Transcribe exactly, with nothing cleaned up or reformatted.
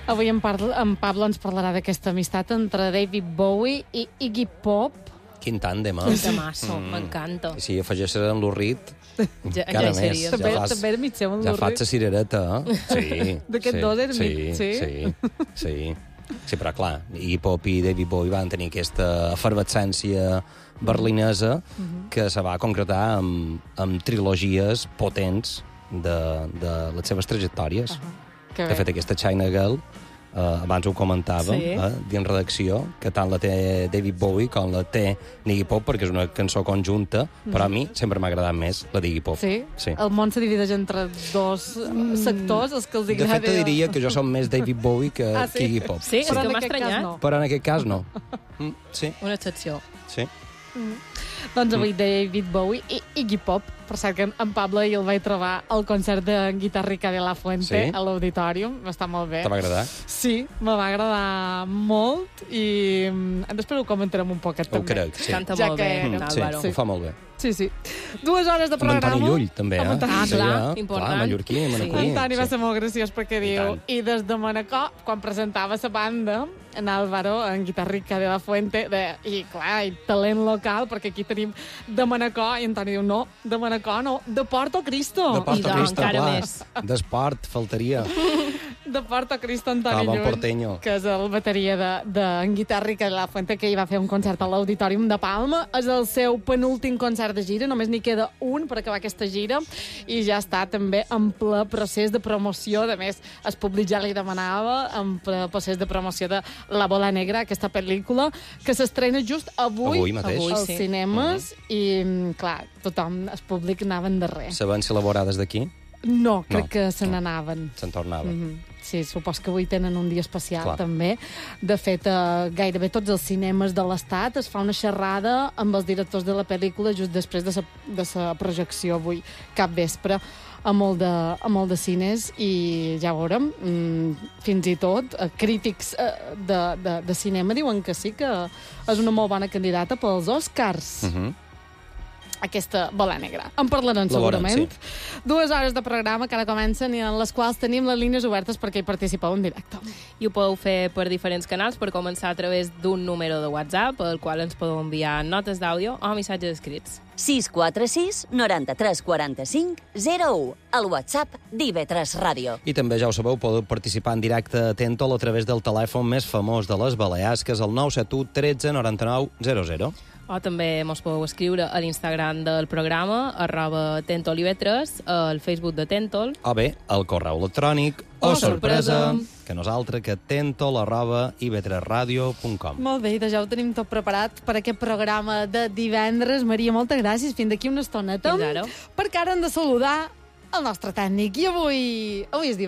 Avui en, parla, en Pablo ens parlarà d'aquesta amistat entre David Bowie i Iggy Pop. Quin tàndem, eh? Quin temasso, mm. m'encanta. I si afegeixes en l'Urrit, ja, encara ja més. ja també, fas, també era mig seu en ja l'Urrit. fas la cirereta, eh? Sí. D'aquest sí, dos era sí, mig, sí? Sí, sí. Sí, però clar, Iggy Pop i David Bowie van tenir aquesta efervescència berlinesa que se va concretar amb, amb trilogies potents de, de les seves trajectòries. Uh -huh. De fet, aquesta China Girl, eh, abans ho comentàvem, Sí. eh, dins redacció, que tant la té David Bowie com la té Iggy Pop, perquè és una cançó conjunta, però a mi sempre m'ha agradat més la d'Iggy Pop. Sí? Sí. El món se divideix entre dos mm. sectors, els que els De agrada... fet, te diria que jo som més David Bowie que, Ah, sí? que Iggy Pop. Sí, és Però que en m'ha aquest cas estranyat. no. Però en aquest cas no. Mm, sí, Una excepció. sí. Doncs avui David Bowie i Iggy Pop. Per cert, que en Pablo ahir el vaig trobar al concert de Guitarrica de la Fuente Sí? a l'Auditorium. Va estar molt bé. Te va agradar? Sí, me va agradar molt i mm, després ho comentarem un poquet Ho també. crec, sí. Canta Ja molt que- bé, Mm, Sí, Álvaro. ho fa molt bé. Sí, sí. Dues hores de Amb programa. Antoni Llull, també, eh? Amb Antoni- Ah, Sí, clar, eh? important. Clar, mallorquí, Sí. manacú. Antoni va sí. ser molt graciós perquè I diu tant. i des de Manacor, quan presentava la banda, en Álvaro, en Guitarrica de la Fuente, de, i clar, i talent local, perquè aquí tenim de Manacor, i Antoni diu, no, de Manacor no, de Porto Cristo. De Porto I de- Cristo, encara clar. més. D'esport, faltaria. De Porto Cristo, Antoni Ah, bon Llull, porteño. que és el bateria de, de en Guitarrica de la Fuente, que hi va fer un concert a l'Auditorium de Palma. És el seu penúltim concert de gira, només n'hi queda un per acabar aquesta gira, i ja està també en ple procés de promoció. A més, el públic ja li demanava, en ple procés de promoció de La Bola Negra, aquesta pel·lícula, que s'estrena just avui, Avui mateix. Avui, als sí. cinemes, i, clar, tothom, el públic anava en darrer. Saben si elaborades d'aquí? No, crec No, que se no. n'anaven. Se'n tornava. Mm -hmm. Sí, supos que avui tenen un dia especial, Clar. també. De fet, eh, gairebé tots els cinemes de l'Estat es fa una xerrada amb els directors de la pel·lícula just després de sa, de sa projecció avui, cap vespre, a molt de, a molt de cines, i ja veurem, mm, fins i tot eh, crítics eh, de, de, de cinema diuen que sí, que és una molt bona candidata pels Oscars. Uh -huh. Aquesta Bola Negra. En parlarem La veurem, segurament. Dues hores de programa que ara comencen i en les quals tenim les línies obertes perquè hi participeu en directe. I ho podeu fer per diferents canals, per començar a través d'un número de WhatsApp, al qual ens podeu enviar notes d'àudio o missatges escrits. sis quatre sis noranta-tres quaranta-cinc zero u, el WhatsApp d'I V tres Ràdio. I també, ja ho sabeu, podeu participar en directe a Tentol a través del telèfon més famós de les Balears, que és el nou set u tretze noranta-nou zero zero. O també mos podeu escriure a l'Instagram del programa, arroba Tentol I V tres, al Facebook de Tentol. O bé, el correu electrònic, Oh, o sorpresa, sorpresa, que no és altre que tentol arroba i v tres radio punt com. Molt bé, i ja ho tenim tot preparat per aquest programa de divendres. Maria, moltes gràcies. Fins d'aquí una estoneta. Fins ara. Perquè ara hem de saludar el nostre tècnic. I avui, avui és divendres.